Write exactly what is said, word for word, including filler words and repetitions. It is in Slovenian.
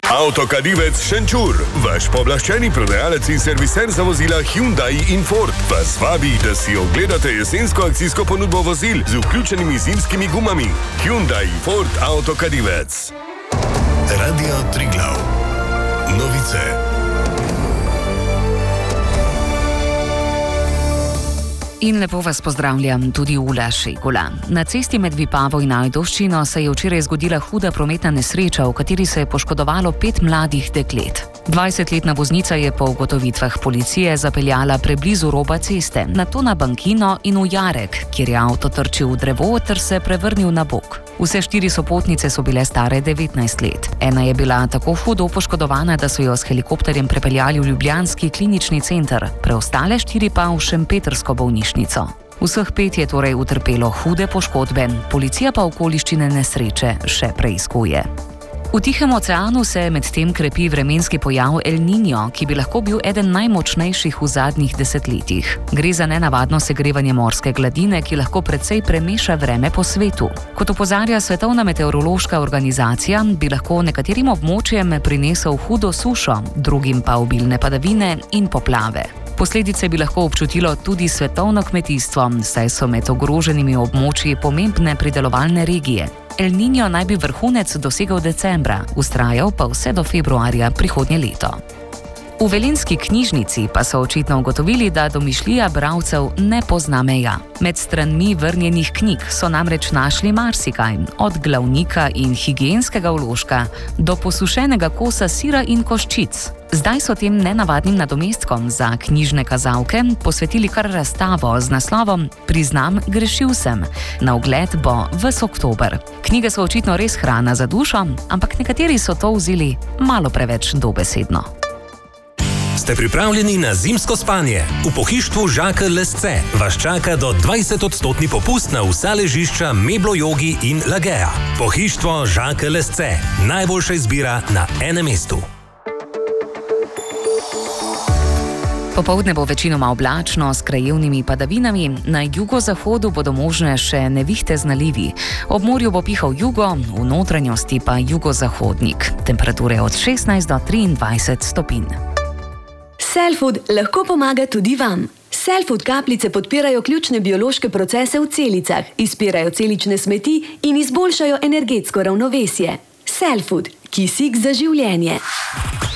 Avtokadivec Šenčur, vaš pooblaščeni prodajalec in serviser za vozila Hyundai in Ford, vas vabi, da si ogledate jesensko akcijsko ponudbo vozil z vključenimi zimskimi gumami. Hyundai, Ford, Avtokadivec. Radio Triglav. Novice. In lepo vas pozdravljam tudi Ula Šegula. Na cesti med Vipavo in Ajdovščino se je včeraj zgodila huda prometna nesreča, v kateri se je poškodovalo pet mladih deklet. dvajsetletna voznica je po ugotovitvah policije zapeljala preblizu roba ceste, nato na bankino in v jarek, kjer je avto trčil v drevo ter se prevrnil na bok. Vse štiri sopotnice so bile stare devetnajst let. Ena je bila tako hudo poškodovana, da so jo s helikopterjem prepeljali v ljubljanski klinični center, preostale štiri pa v šempetrsko bolnišnico. Vseh pet je torej utrpelo hude poškodbe, policija pa okoliščine nesreče še preiskuje. V Tihem oceanu se medtem krepi vremenski pojav El Niño, ki bi lahko bil eden najmočnejših v zadnjih desetletjih. Gre za nenavadno segrevanje morske gladine, ki lahko precej premeša vreme po svetu. Kot opozarja Svetovna meteorološka organizacija, bi lahko nekaterim območjem prinesel hudo sušo, drugim pa obilne padavine in poplave. Posledice bi lahko občutilo tudi svetovno kmetijstvo, saj so med ogroženimi območji pomembne pridelovalne regije. El Niño naj bi vrhunec dosegel decembra, vztrajal pa vse do februarja prihodnje leto. V velenjski knjižnici pa so očitno ugotovili, da domišljija bralcev ne pozna meja. Med stranmi vrnjenih knjig so namreč našli marsikaj, od glavnika in higienskega vložka do posušenega kosa sira in koščic. Zdaj so tem nenavadnim nadomestkom za knjižne kazalke posvetili kar razstavo z naslovom Priznam, grešil sem. Na ogled bo ves oktober. Knjige so očitno res hrana za dušo, ampak nekateri so to vzeli malo preveč dobesedno. Ste pripravljeni na zimsko spanje? V pohištvu Jacques Lesce vas čaka do dvajset odstotni popust na vsa ležišča Meblo Yogi in Lagea. Pohištvo Jacques Lesce. Najboljša izbira na enem mestu. Popoldne bo večinoma oblačno s krajevnimi padavinami, na jugozahodu bodo možne še nevihte z nalivi. Ob morju bo pihal jugo, v notranjosti pa jugozahodnik. Temperature od šestnajst do triindvajset stopinj. Cellfood lahko pomaga tudi vam. Cellfood kapljice podpirajo ključne biološke procese v celicah, izpirajo celične smeti in izboljšajo energetsko ravnovesje. Cellfood, kisik za življenje.